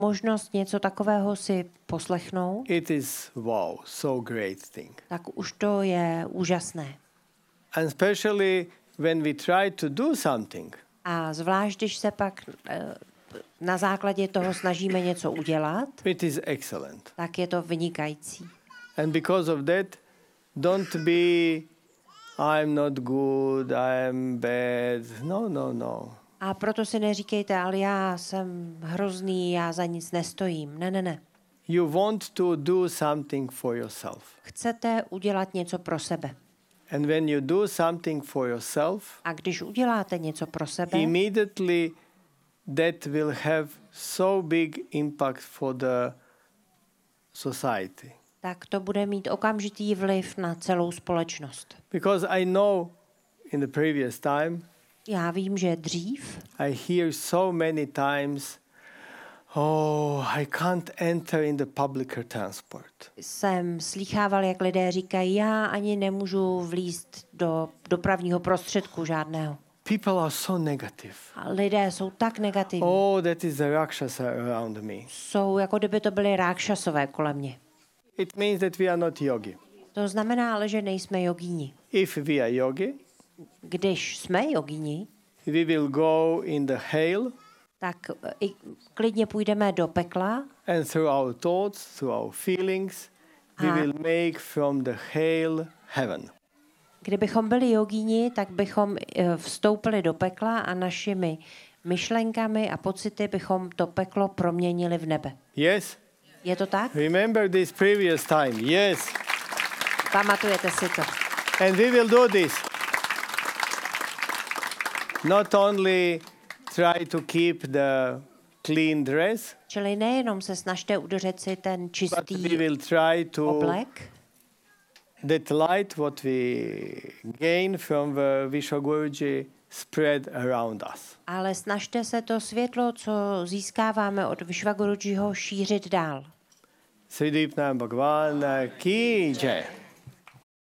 možnost něco takového si poslechnout, it is wow, so great thing. tak už to je úžasné. And especially when we try to do something, A zvlášť, když se pak na základě toho snažíme něco udělat, it is excellent. tak je to vynikající. And because of that, don't be, I'm not good, I'm bad. No, no, no. A proto si neříkejte, ale já jsem hrozný, já za nic nestojím. Ne. You want to do something for yourself. Chcete udělat něco pro sebe. And when you do something for yourself, A když uděláte něco pro sebe, immediately that will have so big impact for the society. tak to bude mít okamžitý vliv na celou společnost. Because I know in the previous time, Já vím, že dřív I hear so many times, oh, I can't enter in the public transport. jsem slýchával, jak lidé říkají, já ani nemůžu vlízt do dopravního prostředku žádného. People are so negative. A lidé jsou tak negativní. Oh, that is the Rakshasa around me. Jsou, jako kdyby to byly rákšasové kolem mě. It means that we are not yogi. To znamená ale, že nejsme jogíni. If we are yogi, Když jsme jogíni, we will go in the hell, tak i klidně půjdeme do pekla and through our thoughts, through our feelings, we will make from the hell heaven. Kdybychom byli jogíni, tak bychom vstoupili do pekla a našimi myšlenkami a pocity bychom to peklo proměnili v nebe. Yes? Je to tak? Remember this previous time. Yes. Pamatujete si to. And we will do this. Not only try to keep the clean dress, Čili nejenom se snažte udržet si ten but čistý we will try to oblek, that light what we gain from the Vishaguruji spread around us. ale snažte se to světlo, co získáváme od Vishvagurujiho, šířit dál. Sridipna Bhagwan ki jai.